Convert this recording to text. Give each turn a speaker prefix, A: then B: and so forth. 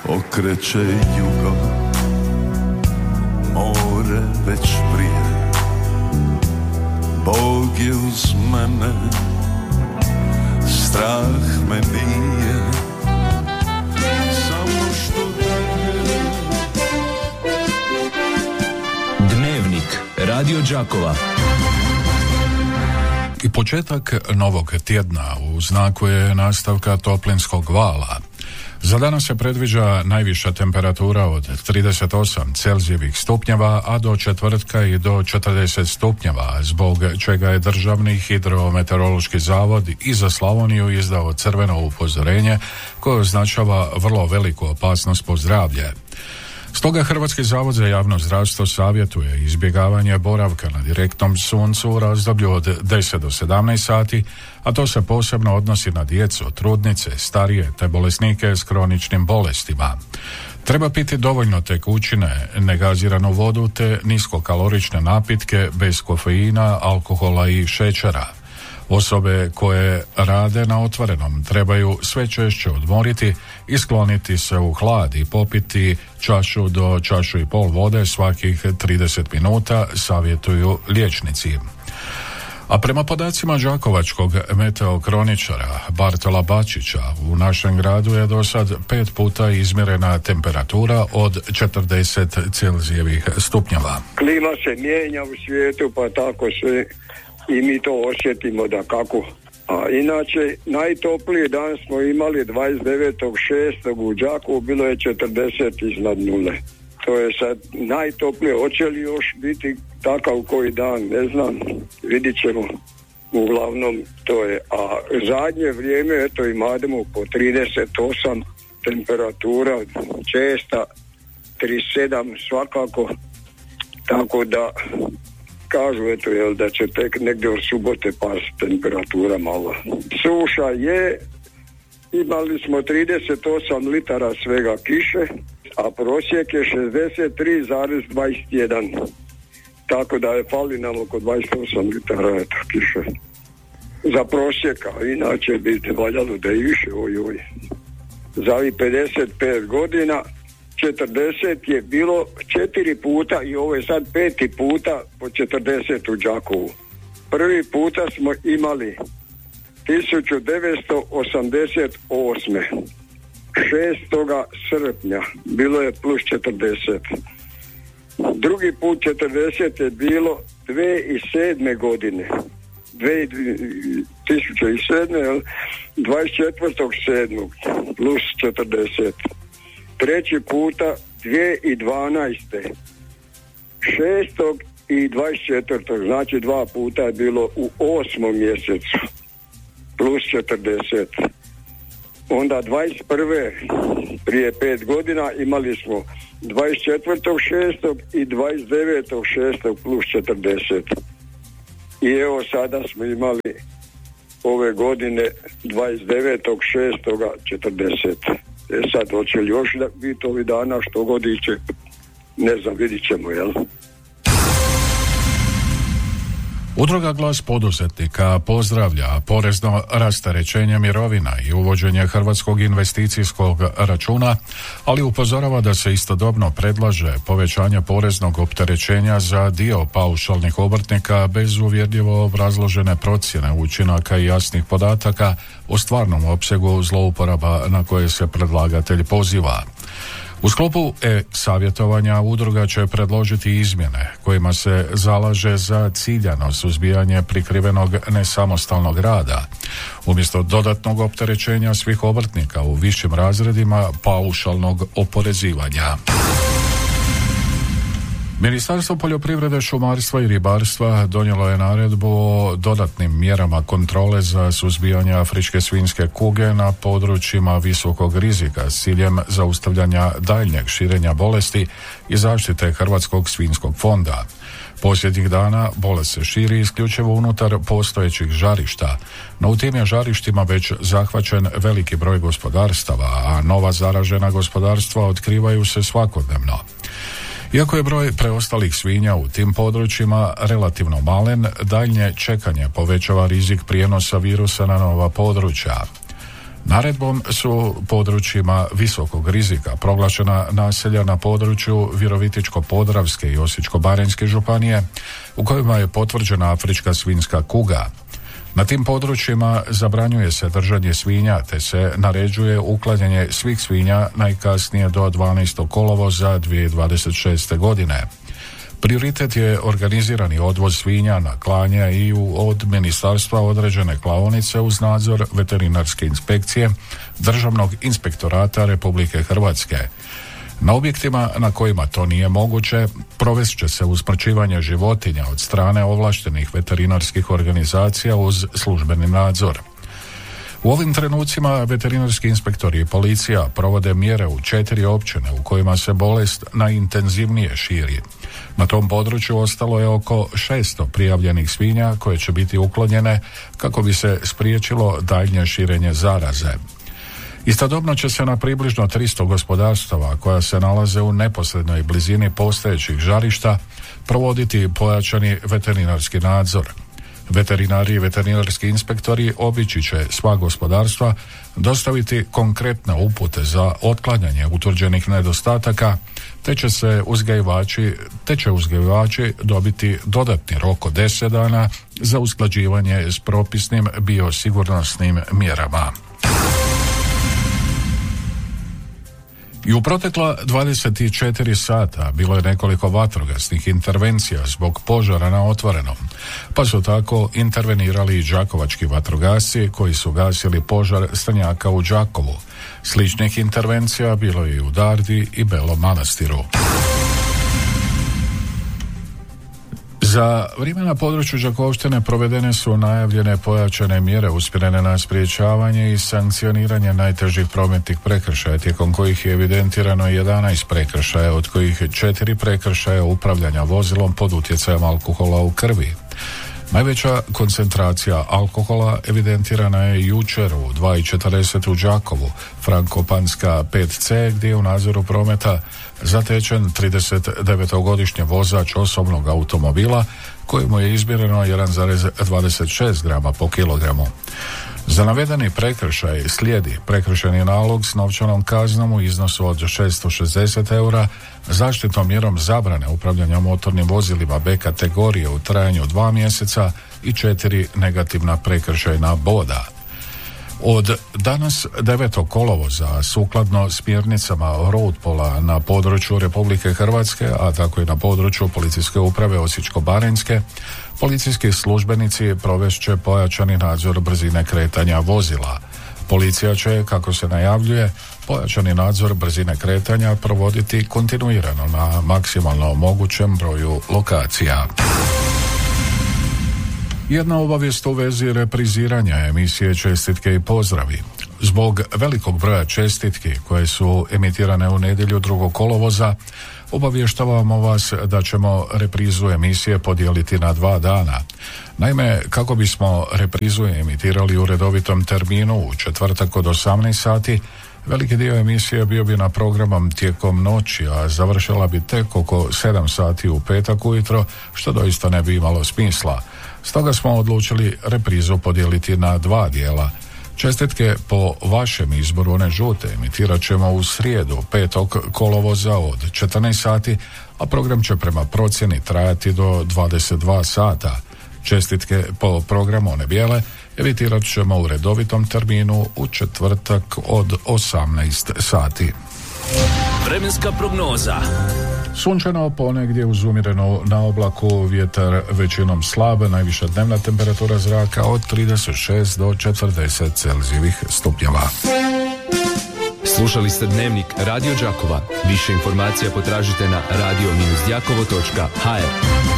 A: okreće jugo, more već prije. Bog je uz mene, strah me nije, samo što dalje.
B: Dnevnik Radio Đakova.
C: I početak novog tjedna u znaku je nastavka toplinskog vala. Za danas se predviđa najviša temperatura od 38 Celzijevih stupnjeva, a do četvrtka i do 40 stupnjeva, zbog čega je Državni hidrometeorološki zavod i za Slavoniju izdao crveno upozorenje koje označava vrlo veliku opasnost po zdravlje. Stoga Hrvatski zavod za javno zdravstvo savjetuje izbjegavanje boravka na direktnom suncu u razdoblju od 10 do 17 sati, a to se posebno odnosi na djecu, trudnice, starije te bolesnike s kroničnim bolestima. Treba piti dovoljno tekućine, negaziranu vodu te niskokalorične napitke bez kofeina, alkohola i šećera. Osobe koje rade na otvorenom trebaju sve češće odmoriti i skloniti se u hlad i popiti čašu do čašu i pol vode svakih 30 minuta, savjetuju liječnici. A prema podacima đakovačkog meteokroničara Bartola Bačića, u našem gradu je do sad 5 puta izmjerena temperatura od 40 Celzijevih stupnjeva.
D: Klima se mijenja u svijetu, pa tako sve i mi to osjetimo da kako. A inače, najtopliji dan smo imali 29.6. u Đakovu, bilo je 40 iznad nule. To je sad najtoplije. Hoće li još biti takav koji dan, ne znam, vidit ćemo. Uglavnom to je. A zadnje vrijeme, eto, imademo po 38 temperatura, česta 37 svakako, tako da kažu, eto, jel, da će tek negdje od subote pasti temperatura malo. Suša je, imali smo 38 litara svega kiše, a prosjek je 63,21. Tako da je fali nam oko 28 litara eto, kiše. Za prosjeka, inače bi valjalo da je više, ojoj. Za ovih 55 godina 40 je bilo 4 puta i ovo je sad 5. puta po 40 u Đakovu. Prvi puta smo imali 1988. 6. srpnja bilo je plus 40. Drugi put 40 je bilo 2007. godine. 2007. 24.7. plus 40. Treći puta 2012. 6. i 24. znači 2 puta je bilo u 8. mjesecu plus 40. Onda 21. prije 5 godina imali smo 24.6. i 29.6. plus 40. I evo sada smo imali ove godine 29.6. 40. Sad hoće li još biti ovih dana što godiće, ne znam, vidit ćemo, jel?
C: Udruga Glas poduzetnika pozdravlja porezno rasterećenje mirovina i uvođenje hrvatskog investicijskog računa, ali upozorava da se istodobno predlaže povećanje poreznog opterećenja za dio paušalnih obrtnika bez uvjerljivo obrazložene procjene učinaka i jasnih podataka o stvarnom opsegu zlouporaba na koje se predlagatelj poziva. U sklopu savjetovanja udruga će predložiti izmjene kojima se zalaže za ciljano suzbijanje prikrivenog nesamostalnog rada, umjesto dodatnog opterećenja svih obrtnika u višim razredima paušalnog oporezivanja. Ministarstvo poljoprivrede, šumarstva i ribarstva donijelo je naredbu o dodatnim mjerama kontrole za suzbijanje afričke svinjske kuge na područjima visokog rizika s ciljem zaustavljanja daljnjeg širenja bolesti i zaštite Hrvatskog svinjskog fonda. Posljednjih dana bolest se širi isključivo unutar postojećih žarišta, no u tim je žarištima već zahvaćen veliki broj gospodarstava, a nova zaražena gospodarstva otkrivaju se svakodnevno. Iako je broj preostalih svinja u tim područjima relativno malen, daljnje čekanje povećava rizik prijenosa virusa na nova područja. Naredbom su područjima visokog rizika proglašena naselja na području Virovitičko-podravske i Osječko-baranjske županije u kojima je potvrđena afrička svinjska kuga. Na tim područjima zabranjuje se držanje svinja te se naređuje uklanjanje svih svinja najkasnije do 12. kolovoza 2026. godine. Prioritet je organizirani odvoz svinja na klanje i od ministarstva određene klaonice uz nadzor veterinarske inspekcije Državnog inspektorata Republike Hrvatske. Na objektima na kojima to nije moguće provest će se usmrćivanje životinja od strane ovlaštenih veterinarskih organizacija uz službeni nadzor. U ovim trenucima veterinarski inspektori i policija provode mjere u 4 općine u kojima se bolest najintenzivnije širi. Na tom području ostalo je oko 600 prijavljenih svinja koje će biti uklonjene kako bi se spriječilo daljnje širenje zaraze. Istodobno će se na približno 300 gospodarstava koja se nalaze u neposrednoj blizini postojećih žarišta provoditi pojačani veterinarski nadzor. Veterinari i veterinarski inspektori obići će sva gospodarstva, dostaviti konkretne upute za otklanjanje utvrđenih nedostataka, te će uzgajivači dobiti dodatni rok od 10 dana za usklađivanje s propisnim biosigurnosnim mjerama. I u protekla 24 sata bilo je nekoliko vatrogasnih intervencija zbog požara na otvorenom, pa su tako intervenirali i đakovački vatrogasci koji su gasili požar Strnjaka u Đakovu. Sličnih intervencija bilo je i u Dardi i Belom Manastiru. Za vrijeme na području Đakovštine provedene su najavljene pojačane mjere usmjerene na sprječavanje i sankcioniranje najtežih prometnih prekršaja, tijekom kojih je evidentirano 11 prekršaja, od kojih 4 prekršaja upravljanja vozilom pod utjecajem alkohola u krvi. Najveća koncentracija alkohola evidentirana je jučer u 2:40 u Đakovu, Frankopanska 5C, gdje je u nadzoru prometa zatečen 39-godišnji vozač osobnog automobila kojemu je izmjereno 1,26 grama po kilogramu. Za navedeni prekršaj slijedi prekršajni nalog s novčanom kaznom u iznosu od 660 eura, zaštitnom mjerom zabrane upravljanja motornim vozilima B kategorije u trajanju 2 mjeseca i 4 negativna prekršajna boda. Od danas 9. kolovoza, sukladno smjernicama Roadpola na području Republike Hrvatske, a tako i na području Policijske uprave Osječko-baranjske, policijski službenici provest će pojačani nadzor brzine kretanja vozila. Policija će, kako se najavljuje, pojačani nadzor brzine kretanja provoditi kontinuirano na maksimalno mogućem broju lokacija. Jedna obavijest u vezi repriziranja emisije Čestitke i pozdravi. Zbog velikog broja čestitki koje su emitirane u nedjelju 2. kolovoza, obavještavamo vas da ćemo reprizu emisije podijeliti na 2 dana. Naime, kako bismo reprizu emitirali u redovitom terminu u četvrtak od 18 sati, veliki dio emisije bio bi na programom tijekom noći, a završila bi tek oko 7 sati u petak ujutro, što doista ne bi imalo smisla. Stoga smo odlučili reprizu podijeliti na 2 dijela. Čestitke po vašem izboru, one žute, emitirat ćemo u srijedu 5. kolovoza od 14 sati, a program će prema procjeni trajati do 22 sata. Čestitke po programu one bijele emitirat ćemo u redovitom terminu u četvrtak od 18 sati.
B: Vremenska prognoza.
C: Sunčano, ponegdje uz umjerenu na oblaku, vjetar većinom slab, najviša dnevna temperatura zraka od 36 do 40 Celzijevih stupnjeva.
B: Slušali ste Dnevnik Radio Đakova. Više informacija potražite na radio-đakovo.hr.